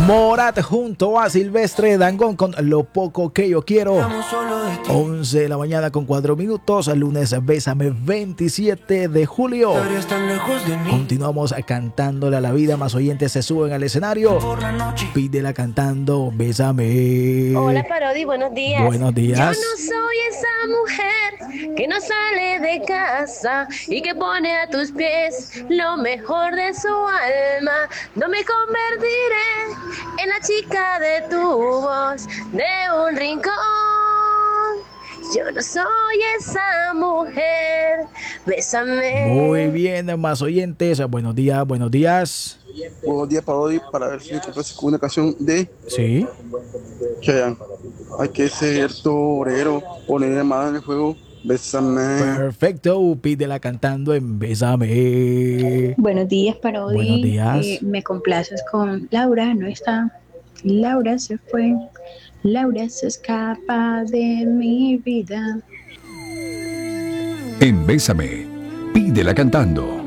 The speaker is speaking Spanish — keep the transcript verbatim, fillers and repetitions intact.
Morat junto a Silvestre Dangond con Lo Poco Que Yo Quiero. once de la mañana con cuatro minutos. Lunes, Bésame, veintisiete de julio. Continuamos cantándole a la vida. Más oyentes se suben al escenario. Pídela cantando Bésame. Hola, Parodi, buenos días. Buenos días. Yo no soy esa mujer que no sale de casa y que pone a tus pies lo mejor de su alma. No me convertiré en la chica de tu voz de un rincón. Yo no soy esa mujer. Bésame. Muy bien, más oyentes. Buenos días, buenos días. Buenos días para hoy, para ver si me complace con una canción de Sí. Chayanne. Hay que ser torero, poner la mano en el fuego, bésame. Perfecto, pídela cantando en Bésame. Buenos días, Parodi. Buenos días. Eh, me complaces con Laura, no está. Laura se fue. Laura se escapa de mi vida. En Bésame, pídela cantando.